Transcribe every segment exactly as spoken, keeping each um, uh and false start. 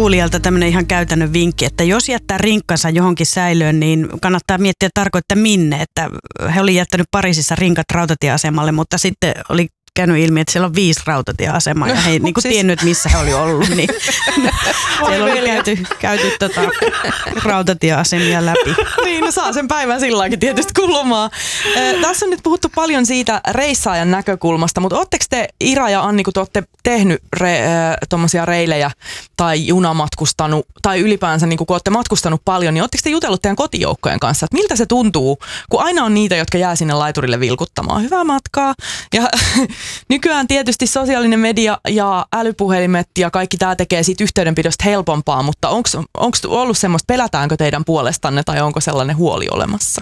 kuulijalta tämmöinen ihan käytännön vinkki, että jos jättää rinkkansa johonkin säilöön, niin kannattaa miettiä tarkoin, että minne. Että he oli jättänyt Pariisissa rinkat rautatieasemalle, mutta sitten oli käynyt ilmi, että siellä on viisi rautatieasemaa ja he ei niin tiennyt, missä he oli ollut. Niin siellä oli käyty, käyty tota, rautatieasemia läpi. Niin, no saa sen päivän silläkin tietysti kulumaan. Äh, tässä on nyt puhuttu paljon siitä reissaajan näkökulmasta, mutta ootteko te, Ira ja Anni, kun te olette tehnyt re, äh, tuommoisia reilejä tai junamatkustanut, tai ylipäänsä niin kun olette matkustanut paljon, niin ootteko te jutellut teidän kotijoukkojen kanssa, että miltä se tuntuu, kun aina on niitä, jotka jää sinne laiturille vilkuttamaan. Hyvää matkaa. Ja nykyään tietysti sosiaalinen media ja älypuhelimet ja kaikki tämä tekee siitä yhteydenpidosta helpompaa, mutta onko ollut semmoista, pelätäänkö teidän puolestanne tai onko sellainen huoli olemassa?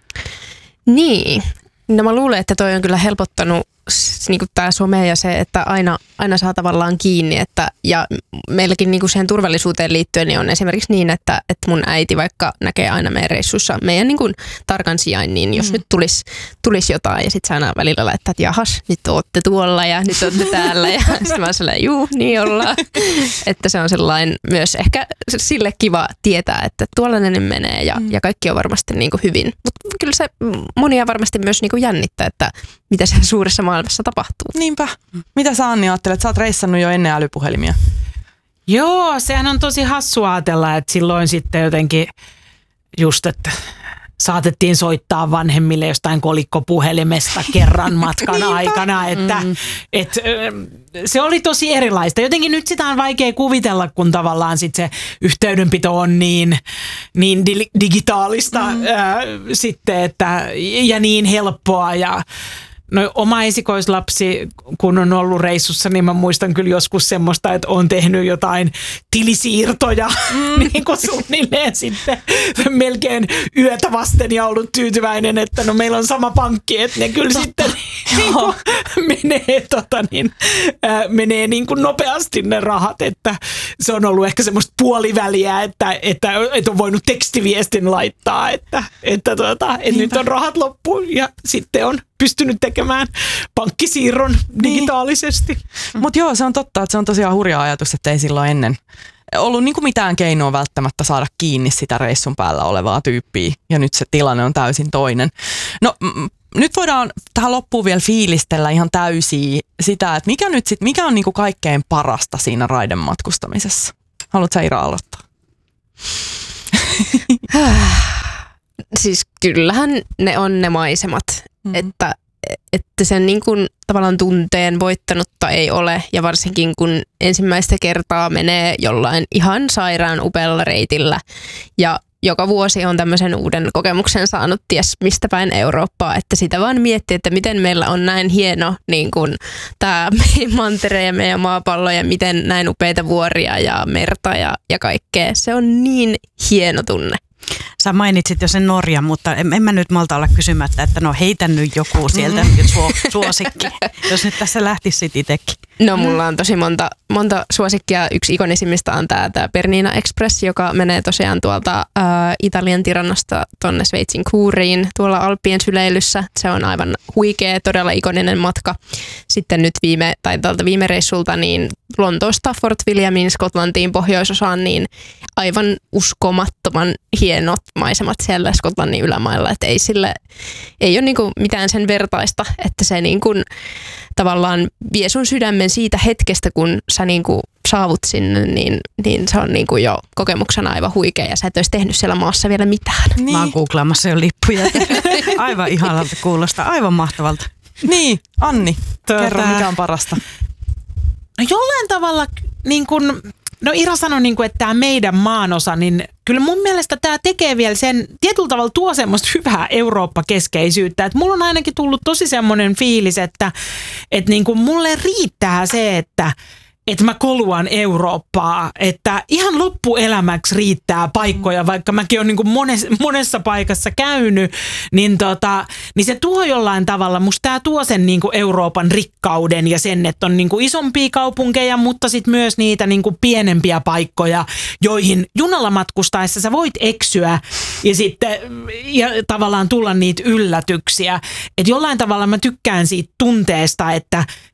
Niin. No mä luulen, että toi on kyllä helpottanut niin tämä some ja se, että aina, aina saa tavallaan kiinni. Että, ja meilläkin niin siihen turvallisuuteen liittyen niin on esimerkiksi niin, että, että mun äiti vaikka näkee aina meidän reissussa meidän niin kuin tarkan sijainnin, jos mm. nyt tulisi tulis jotain ja sitten sä aina välillä laittaa, että jahas, nyt ootte tuolla ja nyt ootte täällä ja sitten mä oon sellainen, juu, niin ollaan. Että se on sellainen myös ehkä sille kiva tietää, että tuollainen menee ja, mm. ja kaikki on varmasti niin kuin hyvin. Mutta kyllä se monia varmasti myös niin kuin jännittää, että mitä se suuressa maailmassa tapahtuu. Niinpä. Mitä sä, Anni, ajattelet? Sä oot reissannut jo ennen älypuhelimia. Joo, sehän on tosi hassua ajatella, että silloin sitten jotenkin just, että saatettiin soittaa vanhemmille jostain kolikkopuhelimesta kerran matkan aikana, että mm. et, se oli tosi erilaista. Jotenkin nyt sitä on vaikea kuvitella, kun tavallaan sit se yhteydenpito on niin, niin di- digitaalista mm. ää, sitten, että, ja niin helppoa ja no oma esikoislapsi, kun on ollut reissussa, niin mä muistan kyllä joskus semmoista, että on tehnyt jotain tilisiirtoja mm. niin kuin suunnilleen sitten melkein yötä vasten ja ollut tyytyväinen, että no meillä on sama pankki, että ne kyllä Totta. sitten niin kuin menee, tota niin, äh, menee niin kuin nopeasti ne rahat, että se on ollut ehkä semmoista puoliväliä, että, että, että on voinut tekstiviestin laittaa, että, että, tuota, että nyt on rahat loppu ja sitten on pystynyt tekemään pankkisiirron digitaalisesti. Niin. Mutta joo, se on totta, että se on tosiaan hurja ajatus, että ei silloin ennen ollut niinku mitään keinoa välttämättä saada kiinni sitä reissun päällä olevaa tyyppiä. Ja nyt se tilanne on täysin toinen. No m- nyt voidaan tähän loppuun vielä fiilistellä ihan täysiä sitä, että mikä nyt sit, mikä on niinku kaikkein parasta siinä raidematkustamisessa? Haluatko sä, Ira, aloittaa? Siis kyllähän ne on ne maisemat, mm. että, että sen niin kuin tavallaan tunteen voittanutta ei ole ja varsinkin kun ensimmäistä kertaa menee jollain ihan sairaan upealla reitillä ja joka vuosi on tämmöisen uuden kokemuksen saanut ties mistä päin Eurooppaa, että sitä vaan miettii, että miten meillä on näin hieno niin kuin tämä meidän mantere ja meidän maapallo ja miten näin upeita vuoria ja merta ja, ja kaikkea. Se on niin hieno tunne. Sä mainitsit jo sen Norjan, mutta en, en mä nyt malta olla kysymättä, että no heitä nyt joku sieltä mm. suo, suosikki, jos nyt tässä lähtisit itsekin. No mulla on tosi monta, monta suosikkia. Yksi ikonisimmista on tää, tää Bernina Express, joka menee tosiaan tuolta ää, Italian Tirannasta tonne Sveitsin Kuuriin tuolla Alppien syleilyssä. Se on aivan huikea, todella ikoninen matka. Sitten nyt viime, tai tältä viime reissulta niin Lontoosta Fort Williamin Skotlantiin pohjoisosaan, niin aivan uskomattoman hienot maisemat siellä Skotlannin ylämailla, että ei sille, ei ole niinku mitään sen vertaista, että se niinku tavallaan vie sun sydämen siitä hetkestä, kun sä niinku saavut sinne, niin, niin se on niinku jo kokemuksena aivan huikea ja sä et olisi tehnyt siellä maassa vielä mitään. Niin. Mä oon googlaamassa jo lippuja. Aivan ihanalta kuulostaa, aivan mahtavalta. Niin, Anni, tuota, kerro mikä on parasta. No jollain tavalla niin kun, no Ira sanoi, niin kun, että tämä meidän maanosa, niin kyllä mun mielestä tämä tekee vielä sen, tietyllä tavalla tuo semmoista hyvää Eurooppa-keskeisyyttä. Että mulla on ainakin tullut tosi semmoinen fiilis, että, että niin kun mulle riittää se, että että mä koluan Eurooppaa, että ihan loppuelämäksi riittää paikkoja, vaikka mäkin olen niin kuin monessa, monessa paikassa käynyt, niin, tota, niin se tuo jollain tavalla, musta tämä tuo sen niin kuin Euroopan rikkauden ja sen, että on niin kuin isompia kaupunkeja, mutta sitten myös niitä niin kuin pienempiä paikkoja, joihin junalla matkustaessa sä voit eksyä ja sitten ja tavallaan tulla niitä yllätyksiä. Että jollain tavalla mä tykkään siitä tunteesta, että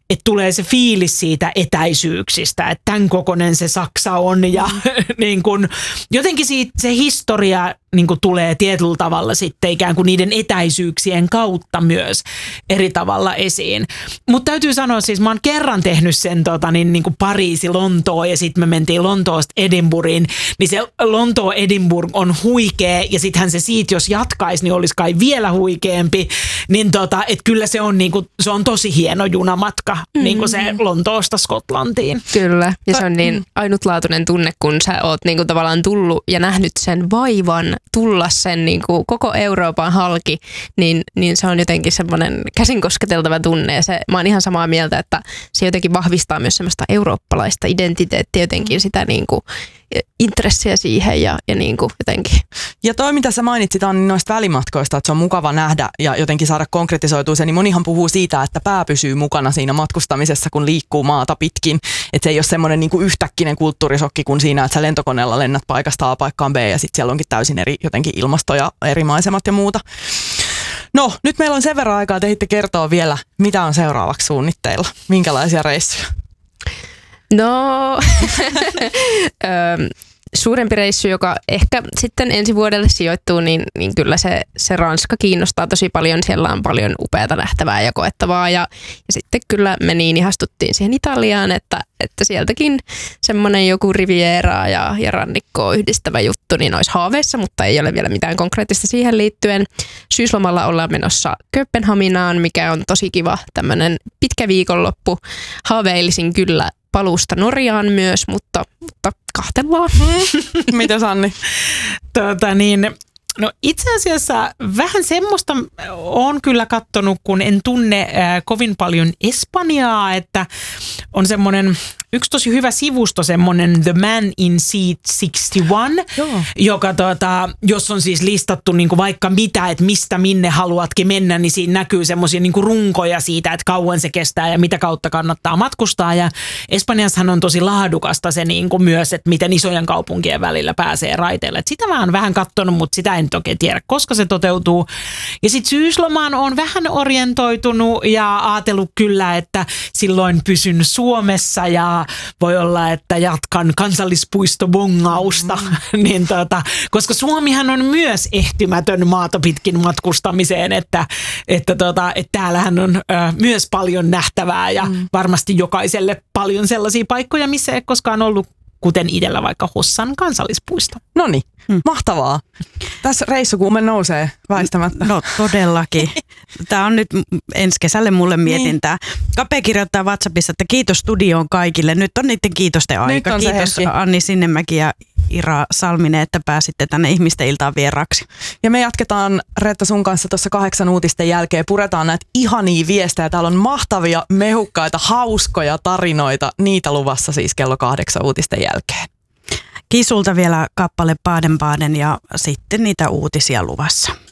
että tulee se fiilis siitä etäisyyksistä, että tämän kokoinen se Saksa on ja mm. niin kun, jotenkin siitä se historia niin kun tulee tietyllä tavalla sitten ikään kuin niiden etäisyyksien kautta myös eri tavalla esiin. Mutta täytyy sanoa siis, mä oon kerran tehnyt sen tota, niin, niin kuin Pariisi, Lontoo ja sitten me mentiin Lontoosta Edinburghiin, niin se Lontoo Edinburgh on huikea ja sittenhän se siitä, jos jatkaisi, niin olisi kai vielä huikeampi, niin tota, että kyllä se on, niin kuin, se on tosi hieno junamatka, mm-hmm. niin kuin se Lontoosta Skotlantiin. Kyllä, ja se on niin ainutlaatuinen tunne, kun sä oot niin kuin tavallaan tullut ja nähnyt sen vaivan tulla sen niin kuin koko Euroopan halki, niin, niin se on jotenkin semmoinen käsin kosketeltava tunne. Ja se, mä oon ihan samaa mieltä, että se jotenkin vahvistaa myös semmoista eurooppalaista identiteettiä, jotenkin sitä niin kuin intressiä siihen ja, ja niin kuin jotenkin. Ja toi, mitä sä mainitsit, on noista välimatkoista, että se on mukava nähdä ja jotenkin saada konkretisoitua se, niin monihan puhuu siitä, että pää pysyy mukana siinä matkustamisessa, kun liikkuu maata pitkin. Että se ei ole semmoinen niin kuin yhtäkkinen kulttuurisokki kuin siinä, että sä lentokoneella lennät paikasta A paikkaan B ja sitten siellä onkin täysin eri jotenkin ilmasto ja eri maisemat ja muuta. No, nyt meillä on sen verran aikaa, te ehditte kertoa vielä, mitä on seuraavaksi suunnitteilla, minkälaisia reissuja? No, suurempi reissu, joka ehkä sitten ensi vuodelle sijoittuu, niin, niin kyllä se, se Ranska kiinnostaa tosi paljon. Siellä on paljon upeata nähtävää ja koettavaa ja, ja sitten kyllä me niin ihastuttiin siihen Italiaan, että, että sieltäkin semmoinen joku Rivieraa ja, ja rannikkoa yhdistävä juttu niin olisi haaveissa, mutta ei ole vielä mitään konkreettista siihen liittyen. Syyslomalla ollaan menossa Kööpenhaminaan, mikä on tosi kiva tämmöinen pitkä viikonloppu. Haaveilisin kyllä paluusta Norjaan myös, mutta, mutta kahtellaan. Mitäs Anni? Tota niin, no itse asiassa vähän semmoista on kyllä kattonut, kun en tunne äh, kovin paljon Espanjaa, että on semmoinen yksi tosi hyvä sivusto, semmoinen The Man in Seat kuusikymmentäyksi, Joo. joka tota, jos on siis listattu niinku vaikka mitä, että mistä minne haluatkin mennä, niin siinä näkyy semmoisia niinku runkoja siitä, että kauan se kestää ja mitä kautta kannattaa matkustaa. Ja Espanjassahan on tosi laadukasta se niinku myös, että miten isojen kaupunkien välillä pääsee raiteille. Et sitä mä oon vähän katsonut, mutta sitä en toki tiedä, koska se toteutuu. Ja sitten syyslomaan on vähän orientoitunut ja ajatellut kyllä, että silloin pysyn Suomessa ja voi olla, että jatkan kansallispuistobongausta, mm. niin tota, koska Suomihan on myös ehtymätön maata pitkin matkustamiseen, että, että, tota, että täällähän on ö, myös paljon nähtävää ja mm. varmasti jokaiselle paljon sellaisia paikkoja, missä ei koskaan ollut, kuten itsellä vaikka Hossan kansallispuisto. Noniin, hmm. mahtavaa. Tässä reissukuume nousee väistämättä. No todellakin. Tämä on nyt ensi kesälle mulle mietintää. Niin. Kape kirjoittaa WhatsAppissa, että kiitos studioon kaikille. Nyt on niiden kiitosten aika. Kiitos Anni Sinnemäki ja Ira Salminen, että pääsitte tänne ihmisten iltaan vieraksi. Ja me jatketaan, Reetta, sun kanssa tuossa kahdeksan uutisten jälkeen. Puretaan näitä ihania viestejä. Täällä on mahtavia, mehukkaita, hauskoja tarinoita. Niitä luvassa siis kello kahdeksan uutisten jälkeen. Kisulta vielä kappale Baden Baden ja sitten niitä uutisia luvassa.